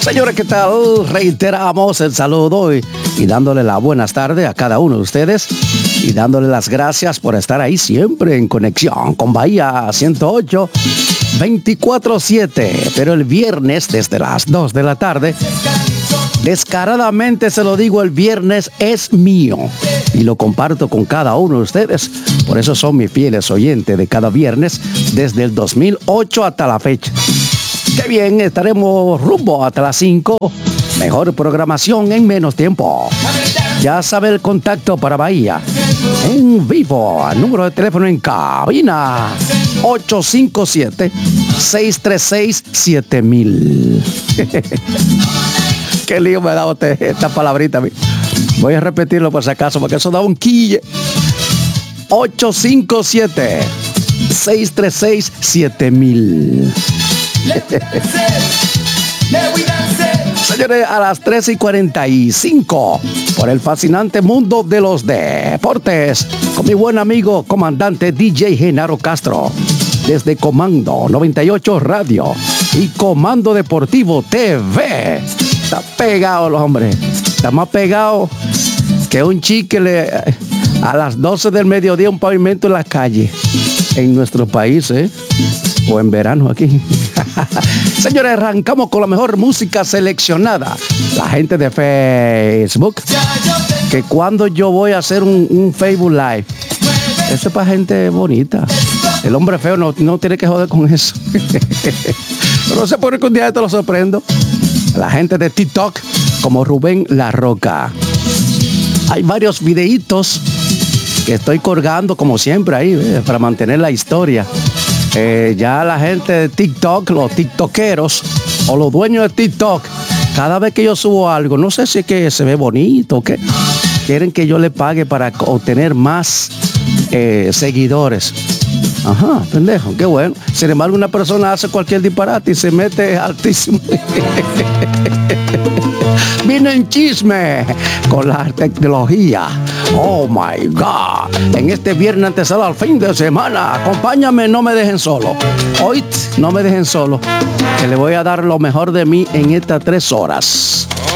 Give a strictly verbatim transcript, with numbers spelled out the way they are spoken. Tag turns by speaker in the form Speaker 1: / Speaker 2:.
Speaker 1: Señores, ¿qué tal? Reiteramos el saludo y, y dándole la buenas tardes a cada uno de ustedes y dándole las gracias por estar ahí siempre en conexión con Bahía ciento ocho, veinticuatro siete. Pero el viernes desde las dos de la tarde, descaradamente se lo digo, el viernes es mío y lo comparto con cada uno de ustedes. Por eso son mis fieles oyentes de cada viernes desde el dos mil ocho hasta la fecha. Qué bien, estaremos rumbo hasta las cinco. Mejor programación en menos tiempo. Ya sabe el contacto para Bahía. En vivo, al número de teléfono en cabina. ocho cinco siete, seis tres seis, siete mil. Qué lío me ha dado esta palabrita. Voy a repetirlo por si acaso, porque eso da un quille. ocho cinco siete, seis tres seis, siete mil. Señores, a las trece y cuarenta y cinco, por el fascinante mundo de los deportes, con mi buen amigo comandante D J Genaro Castro, desde Comando noventa y ocho Radio y Comando Deportivo T V. Está pegado los hombres, está más pegado que un chicle a las doce del mediodía, un pavimento en la calle, en nuestro país, ¿eh? O en verano aquí. Señores, arrancamos con la mejor música seleccionada. La gente de Facebook, que cuando yo voy a hacer un, un Facebook Live, eso es para gente bonita. El hombre feo no, no tiene que joder con eso. Pero no se pone que un día te lo sorprendo. La gente de TikTok, como Rubén La Roca. Hay varios videitos que estoy colgando como siempre ahí, ¿eh? Para mantener la historia. Eh, ya la gente de TikTok, los tiktokeros o los dueños de TikTok, cada vez que yo subo algo, no sé si es que se ve bonito o qué, quieren que yo le pague para obtener más eh, seguidores. Ajá, pendejo, qué bueno. Sin embargo, una persona hace cualquier disparate y se mete altísimo. Vino en chisme con la tecnología. Oh my God. En este viernes antesala al fin de semana, acompáñame, no me dejen solo. Hoy no me dejen solo, que le voy a dar lo mejor de mí en estas tres horas.